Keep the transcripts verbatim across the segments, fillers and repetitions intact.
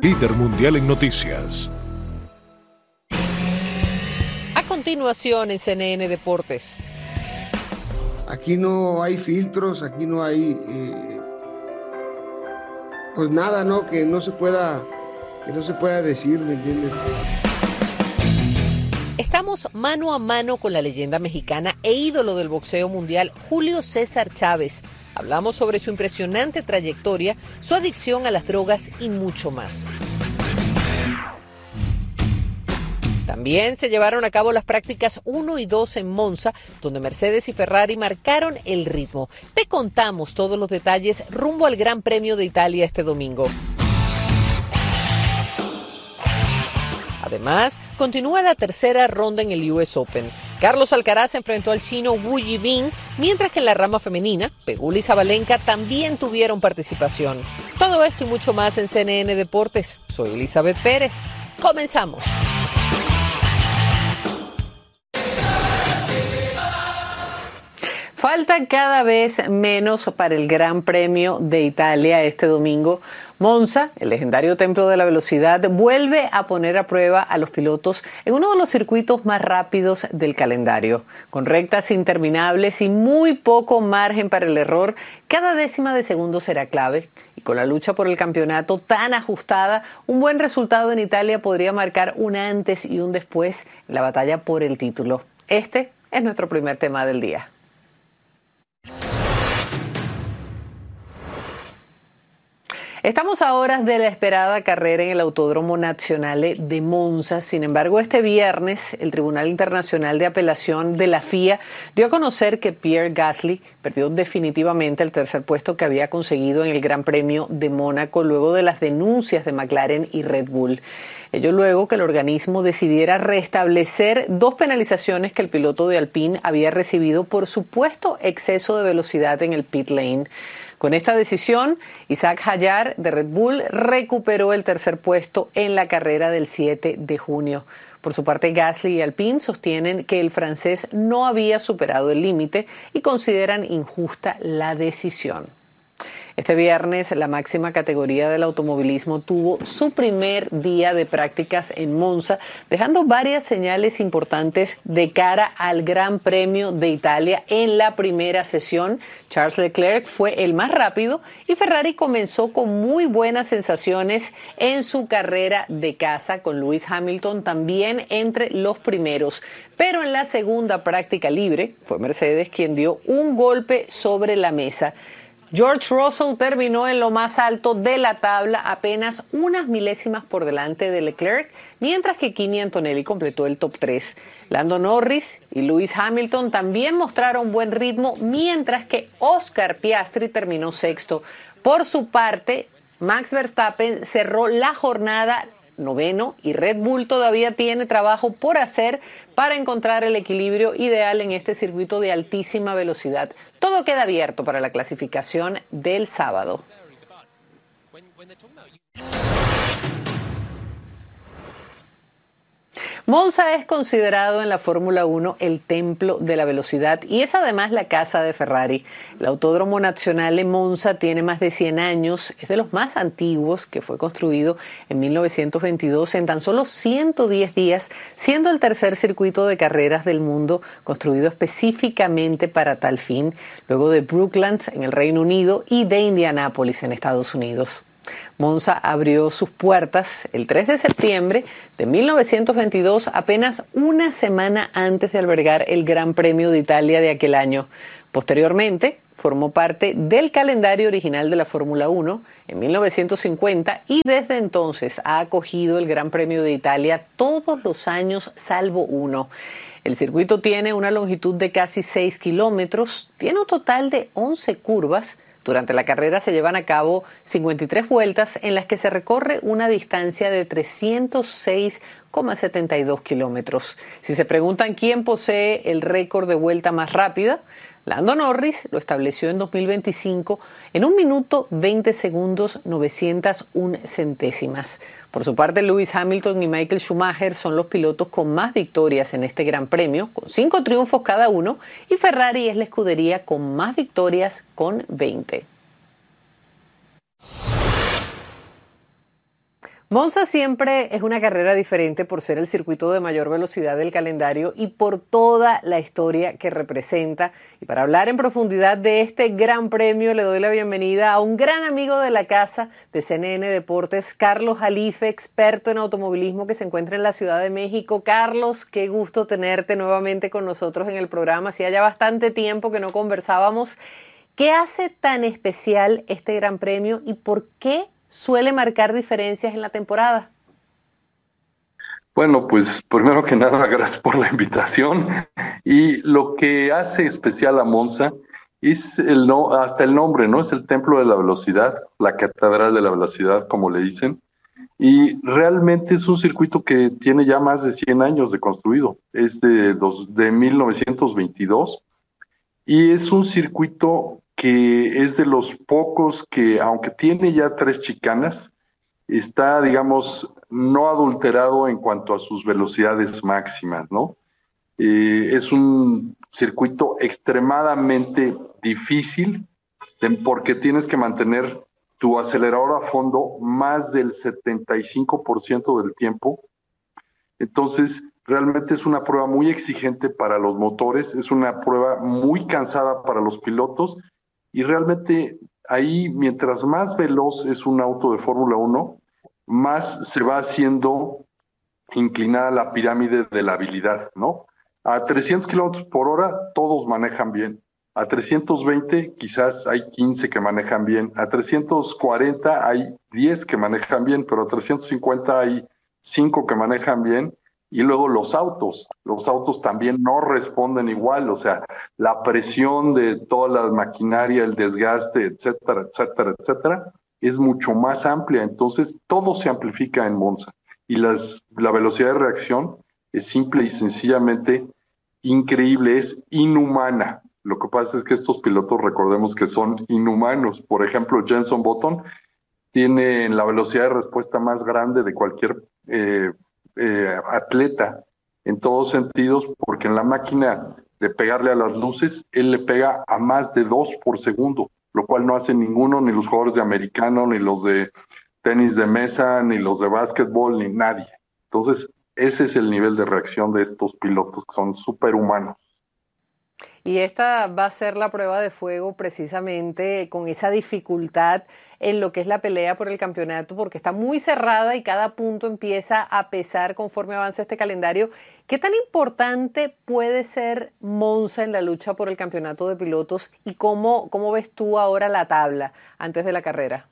líder mundial en noticias. A continuación en C N N Deportes. Aquí no hay filtros, aquí no hay, eh, pues nada, ¿no? Que no se pueda, que no se pueda decir, ¿me entiendes? Estamos mano a mano con la leyenda mexicana e ídolo del boxeo mundial, Julio César Chávez. Hablamos sobre su impresionante trayectoria, su adicción a las drogas y mucho más. También se llevaron a cabo las prácticas uno y dos en Monza, donde Mercedes y Ferrari marcaron el ritmo. Te contamos todos los detalles rumbo al Gran Premio de Italia este domingo. Además, continúa la tercera ronda en el U S Open. Carlos Alcaraz enfrentó al chino Wu Yibing, mientras que en la rama femenina, Pegula y Sabalenka también tuvieron participación. Todo esto y mucho más en C N N Deportes. Soy Elizabeth Pérez. Comenzamos. Falta cada vez menos para el Gran Premio de Italia este domingo. Monza, el legendario templo de la velocidad, vuelve a poner a prueba a los pilotos en uno de los circuitos más rápidos del calendario. Con rectas interminables y muy poco margen para el error, cada décima de segundo será clave. Y con la lucha por el campeonato tan ajustada, un buen resultado en Italia podría marcar un antes y un después en la batalla por el título. Este es nuestro primer tema del día. Estamos a horas de la esperada carrera en el Autódromo Nazionale de Monza. Sin embargo, este viernes, el Tribunal Internacional de Apelación de la F I A dio a conocer que Pierre Gasly perdió definitivamente el tercer puesto que había conseguido en el Gran Premio de Mónaco luego de las denuncias de McLaren y Red Bull. Ello luego que el organismo decidiera restablecer dos penalizaciones que el piloto de Alpine había recibido por supuesto exceso de velocidad en el pit lane. Con esta decisión, Isaac Hayar de Red Bull recuperó el tercer puesto en la carrera del siete de junio. Por su parte, Gasly y Alpine sostienen que el francés no había superado el límite y consideran injusta la decisión. Este viernes, la máxima categoría del automovilismo tuvo su primer día de prácticas en Monza, dejando varias señales importantes de cara al Gran Premio de Italia. En la primera sesión, Charles Leclerc fue el más rápido y Ferrari comenzó con muy buenas sensaciones en su carrera de casa, con Lewis Hamilton también entre los primeros. Pero en la segunda práctica libre, fue Mercedes quien dio un golpe sobre la mesa. George Russell terminó en lo más alto de la tabla, apenas unas milésimas por delante de Leclerc, mientras que Kimi Antonelli completó el top tres. Lando Norris y Lewis Hamilton también mostraron buen ritmo, mientras que Oscar Piastri terminó sexto. Por su parte, Max Verstappen cerró la jornada noveno y Red Bull todavía tiene trabajo por hacer para encontrar el equilibrio ideal en este circuito de altísima velocidad. Todo queda abierto para la clasificación del sábado. Monza es considerado en la Fórmula uno el templo de la velocidad y es además la casa de Ferrari. El Autódromo Nazionale Monza tiene más de cien años, es de los más antiguos, que fue construido en mil novecientos veintidós en tan solo ciento diez días, siendo el tercer circuito de carreras del mundo construido específicamente para tal fin, luego de Brooklands en el Reino Unido y de Indianápolis en Estados Unidos. Monza abrió sus puertas el tres de septiembre de mil novecientos veintidós, apenas una semana antes de albergar el Gran Premio de Italia de aquel año. Posteriormente, formó parte del calendario original de la Fórmula uno en mil novecientos cincuenta y desde entonces ha acogido el Gran Premio de Italia todos los años salvo uno. El circuito tiene una longitud de casi seis kilómetros, tiene un total de once curvas. Durante la carrera se llevan a cabo cincuenta y tres vueltas en las que se recorre una distancia de trescientos seis coma setenta y dos kilómetros. Si se preguntan quién posee el récord de vuelta más rápida, Lando Norris lo estableció en dos mil veinticinco en un minuto veinte segundos novecientos una centésimas. Por su parte, Lewis Hamilton y Michael Schumacher son los pilotos con más victorias en este Gran Premio, con cinco triunfos cada uno, y Ferrari es la escudería con más victorias, con veinte. Monza siempre es una carrera diferente por ser el circuito de mayor velocidad del calendario y por toda la historia que representa. Y para hablar en profundidad de este gran premio, le doy la bienvenida a un gran amigo de la casa de C N N Deportes, Carlos Jalife, experto en automovilismo que se encuentra en la Ciudad de México. Carlos, qué gusto tenerte nuevamente con nosotros en el programa. Hacía ya bastante tiempo que no conversábamos. ¿Qué hace tan especial este gran premio y por qué suele marcar diferencias en la temporada? Bueno, pues primero que nada, gracias por la invitación. Y lo que hace especial a Monza es el no, hasta el nombre, ¿no? Es el templo de la velocidad, la catedral de la velocidad, como le dicen. Y realmente es un circuito que tiene ya más de cien años de construido. Es de, dos, de mil novecientos veintidós. Y es un circuito que es de los pocos que, aunque tiene ya tres chicanas, está, digamos, no adulterado en cuanto a sus velocidades máximas, ¿no? Eh, es un circuito extremadamente difícil de, porque tienes que mantener tu acelerador a fondo más del setenta y cinco por ciento del tiempo. Entonces, realmente es una prueba muy exigente para los motores, es una prueba muy cansada para los pilotos y realmente ahí, mientras más veloz es un auto de Fórmula uno, más se va haciendo inclinada la pirámide de la habilidad, ¿no? A trescientos kilómetros por hora todos manejan bien, a trescientos veinte quizás hay quince que manejan bien, a trescientos cuarenta hay diez que manejan bien, pero a trescientos cincuenta hay cinco que manejan bien. Y luego los autos, los autos también no responden igual, o sea, la presión de toda la maquinaria, el desgaste, etcétera, etcétera, etcétera, es mucho más amplia, entonces todo se amplifica en Monza y las, la velocidad de reacción es simple y sencillamente increíble, es inhumana. Lo que pasa es que estos pilotos, recordemos que son inhumanos. Por ejemplo, Jenson Button tiene la velocidad de respuesta más grande de cualquier eh, Eh, atleta en todos sentidos, porque en la máquina de pegarle a las luces, él le pega a más de dos por segundo, lo cual no hace ninguno, ni los jugadores de americano, ni los de tenis de mesa, ni los de básquetbol, ni nadie. Entonces, ese es el nivel de reacción de estos pilotos, que son superhumanos. Y esta va a ser la prueba de fuego precisamente con esa dificultad en lo que es la pelea por el campeonato, porque está muy cerrada y cada punto empieza a pesar conforme avanza este calendario. ¿Qué tan importante puede ser Monza en la lucha por el campeonato de pilotos y cómo, cómo ves tú ahora la tabla antes de la carrera?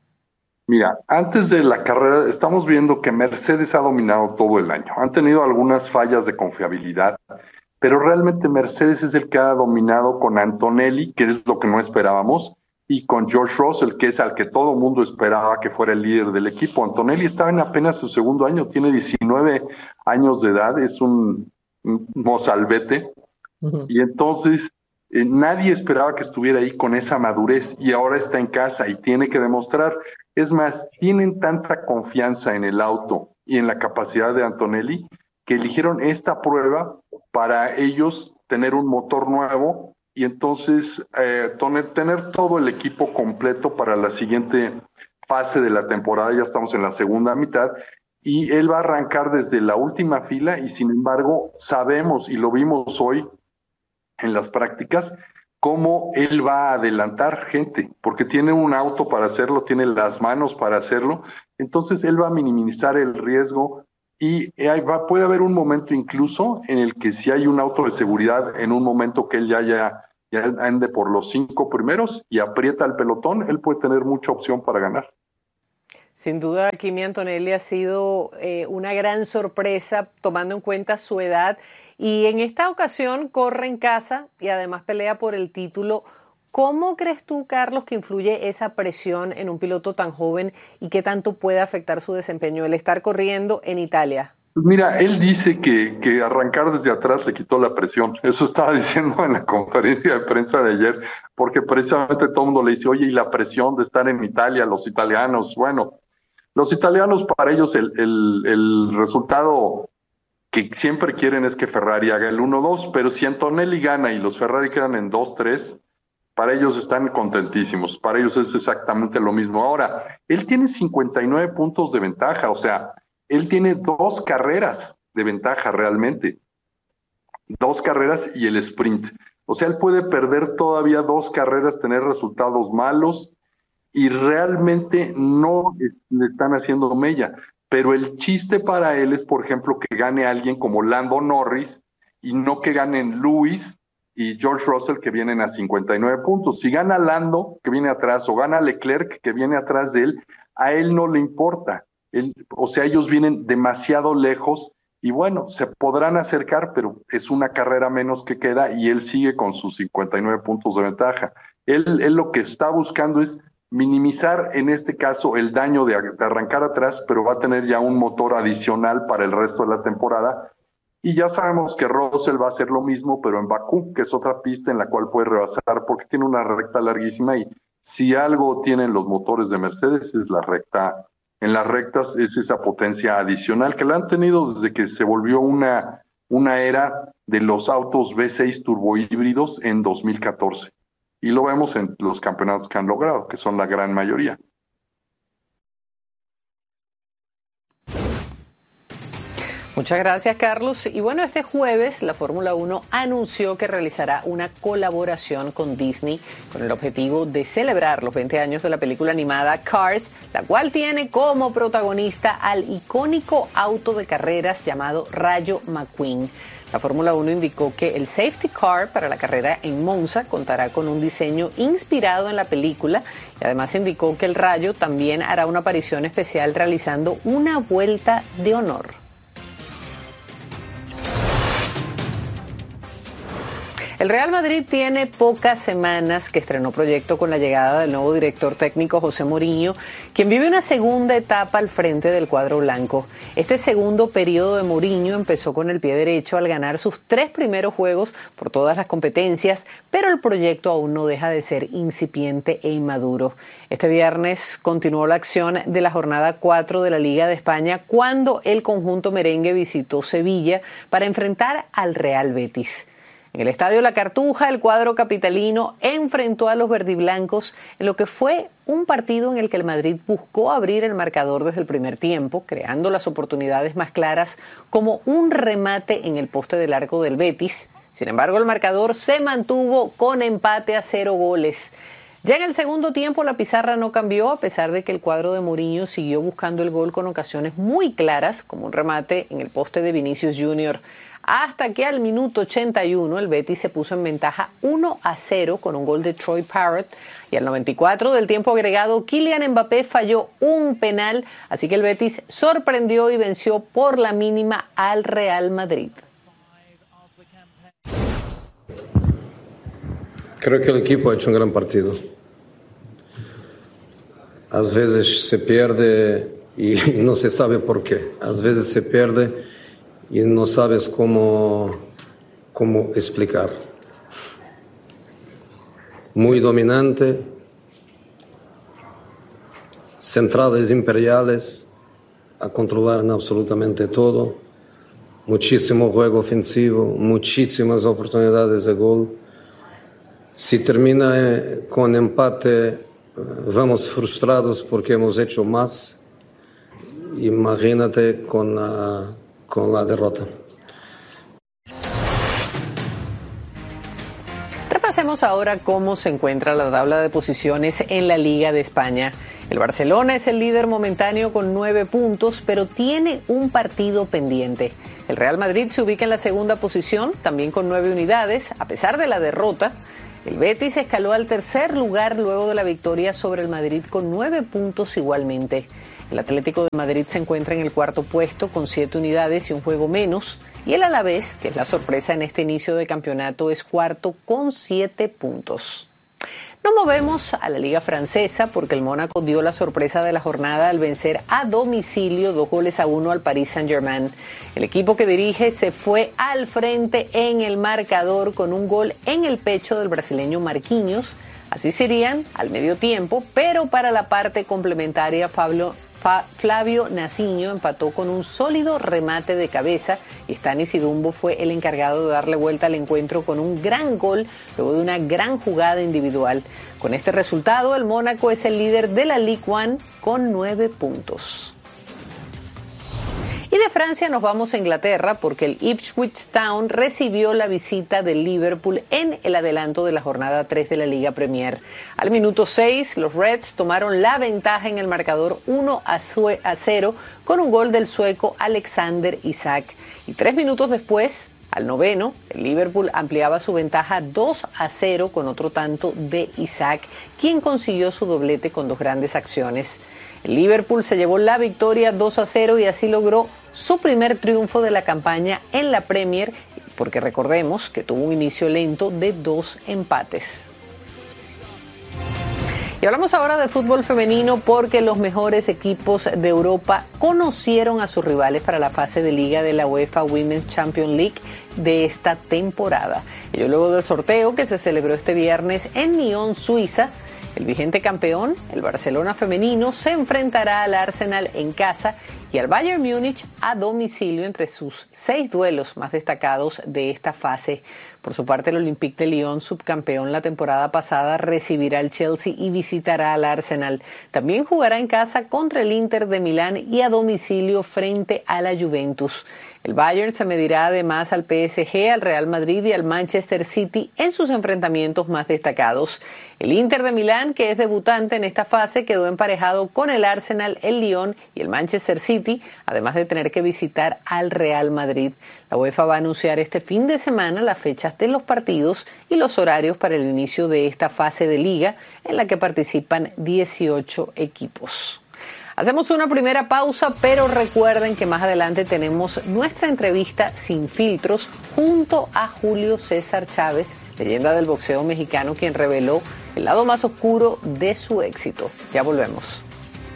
Mira, antes de la carrera estamos viendo que Mercedes ha dominado todo el año. Han tenido algunas fallas de confiabilidad, pero realmente Mercedes es el que ha dominado con Antonelli, que es lo que no esperábamos, y con George Russell, que es al que todo el mundo esperaba que fuera el líder del equipo. Antonelli estaba en apenas su segundo año, tiene diecinueve años de edad, es un, un mozalbete, uh-huh. Y entonces eh, nadie esperaba que estuviera ahí con esa madurez, y ahora está en casa y tiene que demostrar. Es más, tienen tanta confianza en el auto y en la capacidad de Antonelli que eligieron esta prueba para ellos tener un motor nuevo y entonces eh, tener, tener todo el equipo completo para la siguiente fase de la temporada. Ya estamos en la segunda mitad y él va a arrancar desde la última fila y sin embargo sabemos y lo vimos hoy en las prácticas cómo él va a adelantar gente, porque tiene un auto para hacerlo, tiene las manos para hacerlo, entonces él va a minimizar el riesgo. Y va, puede haber un momento incluso en el que si hay un auto de seguridad, en un momento que él ya, ya, ya ande por los cinco primeros y aprieta el pelotón, él puede tener mucha opción para ganar. Sin duda, Kimi Antonelli ha sido eh, una gran sorpresa tomando en cuenta su edad y en esta ocasión corre en casa y además pelea por el título. ¿Cómo crees tú, Carlos, que influye esa presión en un piloto tan joven y qué tanto puede afectar su desempeño el estar corriendo en Italia? Pues mira, él dice que, que arrancar desde atrás le quitó la presión. Eso estaba diciendo en la conferencia de prensa de ayer, porque precisamente todo el mundo le dice, oye, y la presión de estar en Italia, los italianos. Bueno, los italianos, para ellos el, el, el resultado que siempre quieren es que Ferrari haga el uno dos, pero si Antonelli gana y los Ferrari quedan en dos tres, para ellos están contentísimos, para ellos es exactamente lo mismo. Ahora, él tiene cincuenta y nueve puntos de ventaja, o sea, él tiene dos carreras de ventaja realmente, dos carreras y el sprint. O sea, él puede perder todavía dos carreras, tener resultados malos y realmente no es, le están haciendo mella. Pero el chiste para él es, por ejemplo, que gane alguien como Lando Norris y no que ganen Lewis y George Russell, que vienen a cincuenta y nueve puntos. Si gana Lando, que viene atrás, o gana Leclerc, que viene atrás de él, a él no le importa. Él, o sea, ellos vienen demasiado lejos y bueno, se podrán acercar, pero es una carrera menos que queda y él sigue con sus cincuenta y nueve puntos de ventaja. Él, él lo que está buscando es minimizar, en este caso, el daño de, de arrancar atrás, pero va a tener ya un motor adicional para el resto de la temporada. Y ya sabemos que Russell va a hacer lo mismo, pero en Bakú, que es otra pista en la cual puede rebasar, porque tiene una recta larguísima y si algo tienen los motores de Mercedes es la recta. En las rectas es esa potencia adicional que la han tenido desde que se volvió una, una era de los autos V seis turbohíbridos en dos mil catorce. Y lo vemos en los campeonatos que han logrado, que son la gran mayoría. Muchas gracias, Carlos. Y bueno, este jueves la Fórmula uno anunció que realizará una colaboración con Disney con el objetivo de celebrar los veinte años de la película animada Cars, la cual tiene como protagonista al icónico auto de carreras llamado Rayo McQueen. La Fórmula uno indicó que el safety car para la carrera en Monza contará con un diseño inspirado en la película y además indicó que el Rayo también hará una aparición especial realizando una vuelta de honor. El Real Madrid tiene pocas semanas que estrenó proyecto con la llegada del nuevo director técnico José Mourinho, quien vive una segunda etapa al frente del cuadro blanco. Este segundo periodo de Mourinho empezó con el pie derecho al ganar sus tres primeros juegos por todas las competencias, pero el proyecto aún no deja de ser incipiente e inmaduro. Este viernes continuó la acción de la jornada cuatro de la Liga de España cuando el conjunto merengue visitó Sevilla para enfrentar al Real Betis. En el Estadio La Cartuja, el cuadro capitalino enfrentó a los verdiblancos en lo que fue un partido en el que el Madrid buscó abrir el marcador desde el primer tiempo, creando las oportunidades más claras como un remate en el poste del arco del Betis. Sin embargo, el marcador se mantuvo con empate a cero goles. Ya en el segundo tiempo la pizarra no cambió, a pesar de que el cuadro de Mourinho siguió buscando el gol con ocasiones muy claras, como un remate en el poste de Vinicius Junior Hasta que al minuto ochenta y uno el Betis se puso en ventaja uno a cero con un gol de Troy Parrott y al noventa y cuatro del tiempo agregado Kylian Mbappé falló un penal, así que el Betis sorprendió y venció por la mínima al Real Madrid. Creo que el equipo ha hecho un gran partido. A veces se pierde y no se sabe por qué. A veces se pierde y no sabes cómo, cómo explicar. Muy dominante, centrales imperiales, a controlar en absolutamente todo, muchísimo juego ofensivo, muchísimas oportunidades de gol. Si termina con empate, vamos frustrados porque hemos hecho más. Imagínate con la, con la derrota. Repasemos ahora cómo se encuentra la tabla de posiciones en la Liga de España. El Barcelona es el líder momentáneo con nueve puntos, pero tiene un partido pendiente. El Real Madrid se ubica en la segunda posición, también con nueve unidades, a pesar de la derrota. El Betis escaló al tercer lugar luego de la victoria sobre el Madrid con nueve puntos igualmente. El Atlético de Madrid se encuentra en el cuarto puesto con siete unidades y un juego menos. Y el Alavés, que es la sorpresa en este inicio de campeonato, es cuarto con siete puntos. Nos movemos a la Liga Francesa porque el Mónaco dio la sorpresa de la jornada al vencer a domicilio dos goles a uno al Paris Saint-Germain. El equipo que dirige se fue al frente en el marcador con un gol en el pecho del brasileño Marquinhos. Así serían al medio tiempo, pero para la parte complementaria Pablo, Fa- Flavio Naciño empató con un sólido remate de cabeza y Stanis Idumbo fue el encargado de darle vuelta al encuentro con un gran gol luego de una gran jugada individual. Con este resultado, el Mónaco es el líder de la Ligue uno con nueve puntos. Y de Francia nos vamos a Inglaterra porque el Ipswich Town recibió la visita del Liverpool en el adelanto de la jornada tres de la Liga Premier. Al minuto seis, los Reds tomaron la ventaja en el marcador uno a cero con un gol del sueco Alexander Isak. Y tres minutos después, al noveno, el Liverpool ampliaba su ventaja dos a cero con otro tanto de Isak, quien consiguió su doblete con dos grandes acciones. El Liverpool se llevó la victoria dos a cero y así logró su primer triunfo de la campaña en la Premier, porque recordemos que tuvo un inicio lento de dos empates. Y hablamos ahora de fútbol femenino porque los mejores equipos de Europa conocieron a sus rivales para la fase de liga de la UEFA Women's Champions League de esta temporada. Ello luego del sorteo que se celebró este viernes en Nyon, Suiza. El vigente campeón, el Barcelona femenino, se enfrentará al Arsenal en casa y al Bayern Múnich a domicilio entre sus seis duelos más destacados de esta fase. Por su parte, el Olympique de Lyon, subcampeón la temporada pasada, recibirá al Chelsea y visitará al Arsenal. También jugará en casa contra el Inter de Milán y a domicilio frente a la Juventus. El Bayern se medirá además al P S G, al Real Madrid y al Manchester City en sus enfrentamientos más destacados. El Inter de Milán, que es debutante en esta fase, quedó emparejado con el Arsenal, el Lyon y el Manchester City, además de tener que visitar al Real Madrid. La UEFA va a anunciar este fin de semana las fechas de los partidos y los horarios para el inicio de esta fase de liga, en la que participan dieciocho equipos. Hacemos una primera pausa, pero recuerden que más adelante tenemos nuestra entrevista sin filtros junto a Julio César Chávez, leyenda del boxeo mexicano, quien reveló el lado más oscuro de su éxito. Ya volvemos.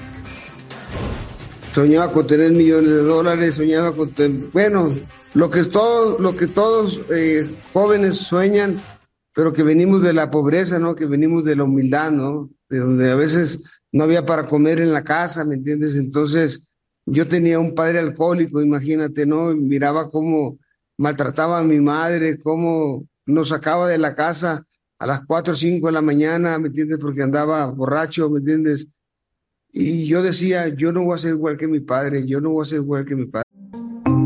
Soñaba con tener millones de dólares, soñaba con tener, bueno, lo que todos, lo que todos eh, jóvenes sueñan, pero que venimos de la pobreza, ¿no? Que venimos de la humildad, ¿no? De donde a veces no había para comer en la casa, ¿me entiendes? Entonces, yo tenía un padre alcohólico, imagínate, ¿no? Miraba cómo maltrataba a mi madre, cómo nos sacaba de la casa a las cuatro o cinco de la mañana, ¿me entiendes? Porque andaba borracho, ¿me entiendes? Y yo decía, yo no voy a ser igual que mi padre, yo no voy a ser igual que mi padre.